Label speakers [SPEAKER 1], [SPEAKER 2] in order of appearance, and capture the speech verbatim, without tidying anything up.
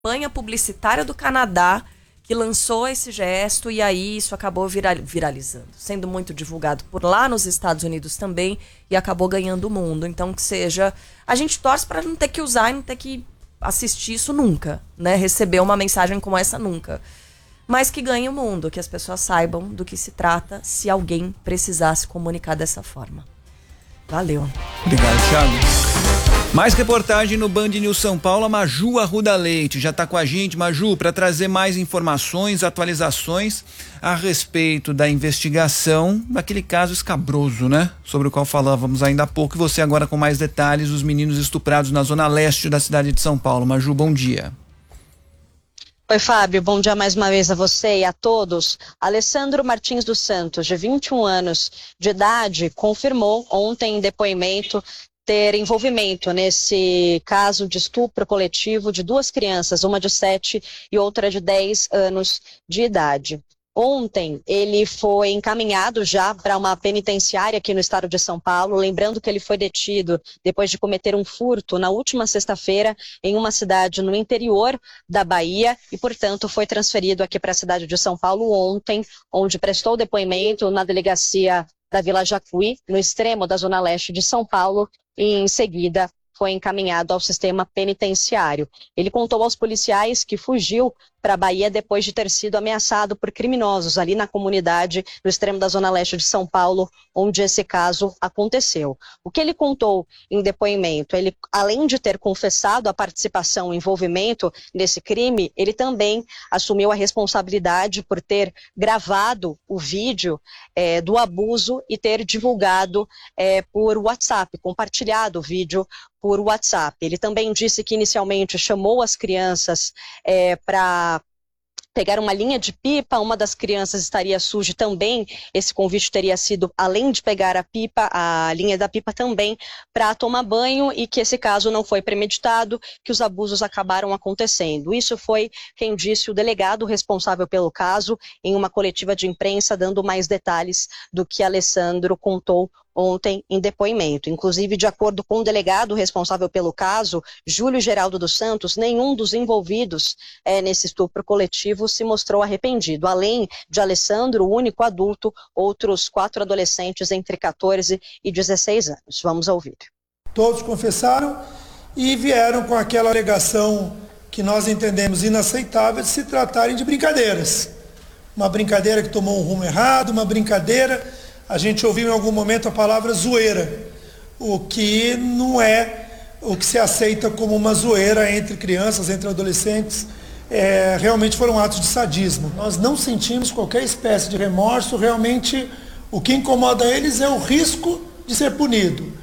[SPEAKER 1] campanha publicitária do Canadá que lançou esse gesto, e aí isso acabou viral, viralizando, sendo muito divulgado por lá nos Estados Unidos também, e acabou ganhando o mundo. Então que seja, a gente torce para não ter que usar e não ter que assistir isso nunca, né? Receber uma mensagem como essa nunca. Mas que ganhe o mundo, que as pessoas saibam do que se trata se alguém precisar se comunicar dessa forma. Valeu.
[SPEAKER 2] Obrigado, Thiago. Mais reportagem no Band News São Paulo, a Maju Arruda Leite já está com a gente, Maju, para trazer mais informações, atualizações a respeito da investigação daquele caso escabroso, né? Sobre o qual falávamos ainda há pouco, e você agora com mais detalhes, os meninos estuprados na zona leste da cidade de São Paulo. Maju, bom dia.
[SPEAKER 3] Oi, Fábio, bom dia mais uma vez a você e a todos. Alessandro Martins dos Santos, de vinte e um anos de idade, confirmou ontem em depoimento ter envolvimento nesse caso de estupro coletivo de duas crianças, uma de sete e outra de dez anos de idade. Ontem ele foi encaminhado já para uma penitenciária aqui no estado de São Paulo, lembrando que ele foi detido depois de cometer um furto na última sexta-feira em uma cidade no interior da Bahia e, portanto, foi transferido aqui para a cidade de São Paulo ontem, onde prestou depoimento na delegacia da Vila Jacuí, no extremo da zona leste de São Paulo, e em seguida foi encaminhado ao sistema penitenciário. Ele contou aos policiais que fugiu para a Bahia depois de ter sido ameaçado por criminosos ali na comunidade no extremo da zona leste de São Paulo, onde esse caso aconteceu. O que ele contou em depoimento, ele, além de ter confessado a participação e envolvimento nesse crime, ele também assumiu a responsabilidade por ter gravado o vídeo é, do abuso e ter divulgado é, por WhatsApp, compartilhado o vídeo por WhatsApp. Ele também disse que inicialmente chamou as crianças é, para pegar uma linha de pipa, uma das crianças estaria suja também, esse convite teria sido, além de pegar a pipa, a linha da pipa também, para tomar banho, e que esse caso não foi premeditado, que os abusos acabaram acontecendo. Isso foi quem disse o delegado responsável pelo caso em uma coletiva de imprensa, dando mais detalhes do que Alessandro contou ontem em depoimento. Inclusive, de acordo com o delegado responsável pelo caso, Júlio Geraldo dos Santos, nenhum dos envolvidos é, nesse estupro coletivo se mostrou arrependido. Além de Alessandro, o único adulto, outros quatro adolescentes entre quatorze e dezesseis anos. Vamos ouvir.
[SPEAKER 4] Todos confessaram e vieram com aquela alegação que nós entendemos inaceitável de se tratarem de brincadeiras. Uma brincadeira que tomou um rumo errado, uma brincadeira... A gente ouviu em algum momento a palavra zoeira, o que não é o que se aceita como uma zoeira entre crianças, entre adolescentes. É, realmente foram atos de sadismo. Nós não sentimos qualquer espécie de remorso, realmente o que incomoda eles é o risco de ser punido.